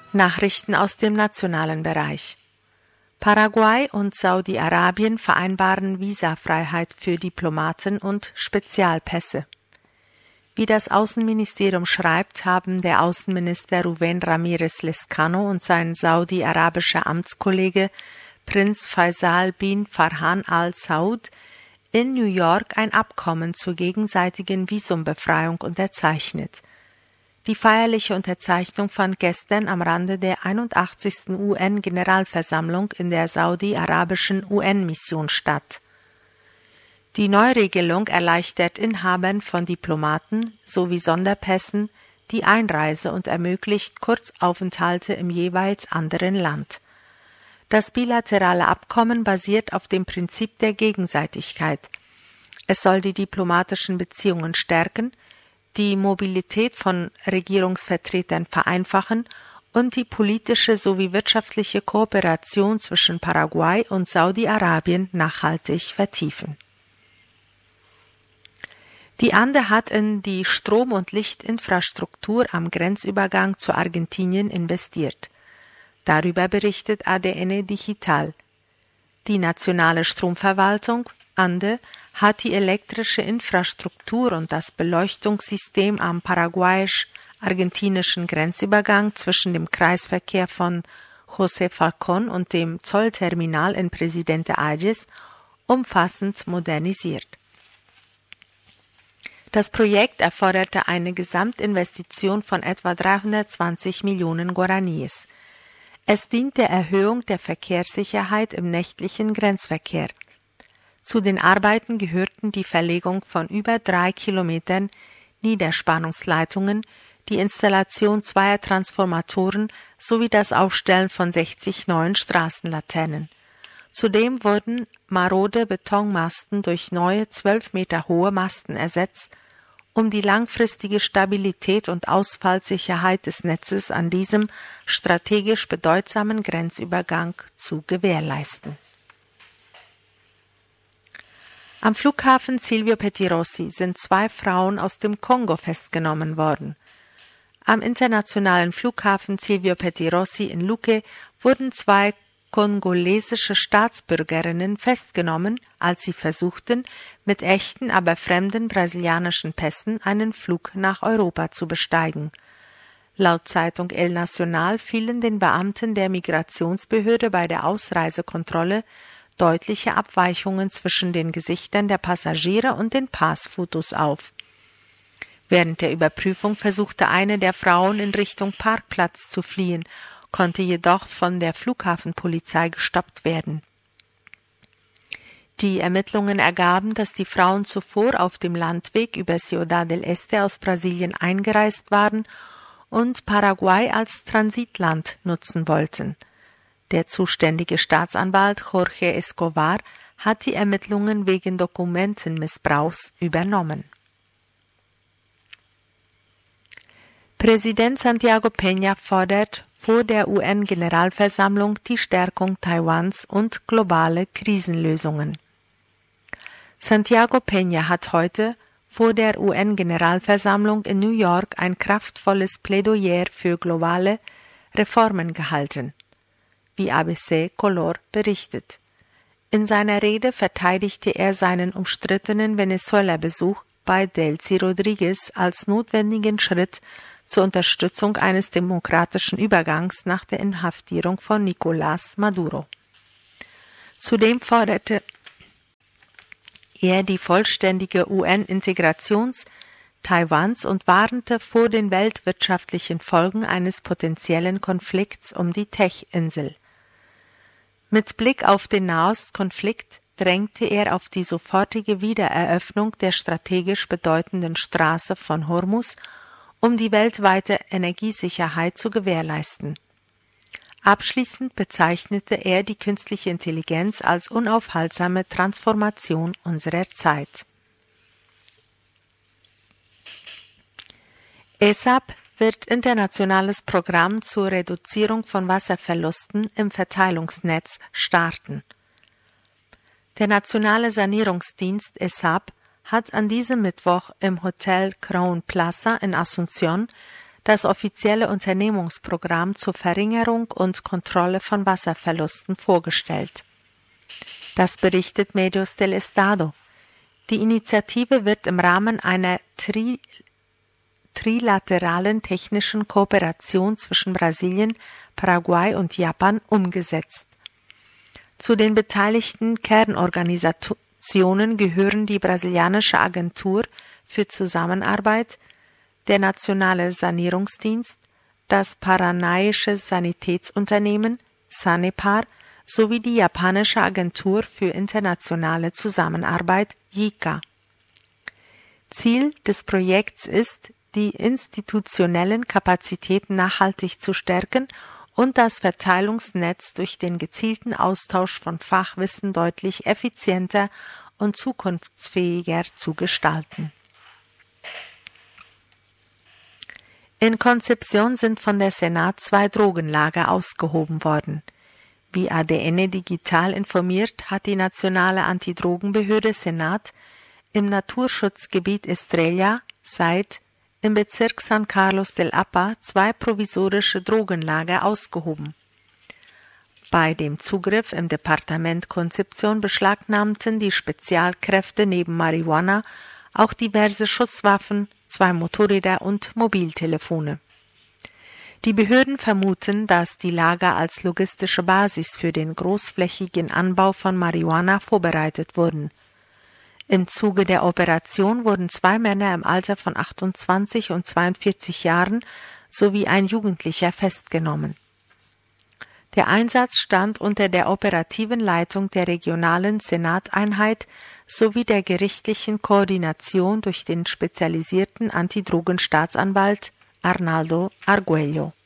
Nachrichten aus dem nationalen Bereich. Paraguay und Saudi-Arabien vereinbaren Visafreiheit für Diplomaten und Spezialpässe. Wie das Außenministerium schreibt, haben der Außenminister Rubén Ramírez Lezcano und sein saudi-arabischer Amtskollege Prinz Faisal bin Farhan Al Saud in New York ein Abkommen zur gegenseitigen Visumbefreiung unterzeichnet. Die feierliche Unterzeichnung fand gestern am Rande der 81. UN-Generalversammlung in der saudi-arabischen UN-Mission statt. Die Neuregelung erleichtert Inhabern von Diplomaten sowie Sonderpässen die Einreise und ermöglicht Kurzaufenthalte im jeweils anderen Land. Das bilaterale Abkommen basiert auf dem Prinzip der Gegenseitigkeit. Es soll die diplomatischen Beziehungen stärken, die Mobilität von Regierungsvertretern vereinfachen und die politische sowie wirtschaftliche Kooperation zwischen Paraguay und Saudi-Arabien nachhaltig vertiefen. Die Ande hat in die Strom- und Lichtinfrastruktur am Grenzübergang zu Argentinien investiert. Darüber berichtet ADN Digital. Die nationale Stromverwaltung, Ande, hat die elektrische Infrastruktur und das Beleuchtungssystem am paraguayisch-argentinischen Grenzübergang zwischen dem Kreisverkehr von José Falcón und dem Zollterminal in Presidente Ayes umfassend modernisiert. Das Projekt erforderte eine Gesamtinvestition von etwa 320 Millionen Guaraníes. Es dient der Erhöhung der Verkehrssicherheit im nächtlichen Grenzverkehr. Zu den Arbeiten gehörten die Verlegung von über 3 Kilometern Niederspannungsleitungen, die Installation zweier Transformatoren sowie das Aufstellen von 60 neuen Straßenlaternen. Zudem wurden marode Betonmasten durch neue 12 Meter hohe Masten ersetzt, um die langfristige Stabilität und Ausfallsicherheit des Netzes an diesem strategisch bedeutsamen Grenzübergang zu gewährleisten. Am Flughafen Silvio Pettirossi sind 2 Frauen aus dem Kongo festgenommen worden. Am internationalen Flughafen Silvio Pettirossi in Luque wurden 2 kongolesische Staatsbürgerinnen festgenommen, als sie versuchten, mit echten, aber fremden brasilianischen Pässen einen Flug nach Europa zu besteigen. Laut Zeitung El Nacional fielen den Beamten der Migrationsbehörde bei der Ausreisekontrolle deutliche Abweichungen zwischen den Gesichtern der Passagiere und den Passfotos auf. Während der Überprüfung versuchte eine der Frauen in Richtung Parkplatz zu fliehen, konnte jedoch von der Flughafenpolizei gestoppt werden. Die Ermittlungen ergaben, dass die Frauen zuvor auf dem Landweg über Ciudad del Este aus Brasilien eingereist waren und Paraguay als Transitland nutzen wollten. Der zuständige Staatsanwalt Jorge Escobar hat die Ermittlungen wegen Dokumentenmissbrauchs übernommen. Präsident Santiago Peña fordert vor der UN-Generalversammlung die Stärkung Taiwans und globale Krisenlösungen. Santiago Peña hat heute vor der UN-Generalversammlung in New York ein kraftvolles Plädoyer für globale Reformen gehalten, wie ABC Color berichtet. In seiner Rede verteidigte er seinen umstrittenen Venezuela-Besuch bei Delcy Rodríguez als notwendigen Schritt zur Unterstützung eines demokratischen Übergangs nach der Inhaftierung von Nicolás Maduro. Zudem forderte er die vollständige UN-Integration Taiwans und warnte vor den weltwirtschaftlichen Folgen eines potenziellen Konflikts um die Tech-Insel. Mit Blick auf den Nahostkonflikt drängte er auf die sofortige Wiedereröffnung der strategisch bedeutenden Straße von Hormuz, um die weltweite Energiesicherheit zu gewährleisten. Abschließend bezeichnete er die künstliche Intelligenz als unaufhaltsame Transformation unserer Zeit. ESAP wird internationales Programm zur Reduzierung von Wasserverlusten im Verteilungsnetz starten. Der Nationale Sanierungsdienst ESAP hat an diesem Mittwoch im Hotel Crown Plaza in Asunción das offizielle Unternehmungsprogramm zur Verringerung und Kontrolle von Wasserverlusten vorgestellt. Das berichtet Medios del Estado. Die Initiative wird im Rahmen einer trilateralen technischen Kooperation zwischen Brasilien, Paraguay und Japan umgesetzt. Zu den beteiligten Kernorganisationen gehören die brasilianische Agentur für Zusammenarbeit, der Nationale Sanierungsdienst, das paranaische Sanitätsunternehmen Sanepar sowie die japanische Agentur für internationale Zusammenarbeit JICA. Ziel des Projekts ist, die institutionellen Kapazitäten nachhaltig zu stärken und das Verteilungsnetz durch den gezielten Austausch von Fachwissen deutlich effizienter und zukunftsfähiger zu gestalten. In Concepción sind von der Senat 2 Drogenlager ausgehoben worden. Wie ADN Digital informiert, hat die nationale Antidrogenbehörde Senat im Naturschutzgebiet Estrella seit im Bezirk San Carlos del Apa 2 provisorische Drogenlager ausgehoben. Bei dem Zugriff im Departement Concepción beschlagnahmten die Spezialkräfte neben Marihuana auch diverse Schusswaffen, 2 Motorräder und Mobiltelefone. Die Behörden vermuten, dass die Lager als logistische Basis für den großflächigen Anbau von Marihuana vorbereitet wurden. Im Zuge der Operation wurden 2 Männer im Alter von 28 und 42 Jahren sowie ein Jugendlicher festgenommen. Der Einsatz stand unter der operativen Leitung der regionalen Senateinheit sowie der gerichtlichen Koordination durch den spezialisierten Antidrogenstaatsanwalt Arnaldo Arguello.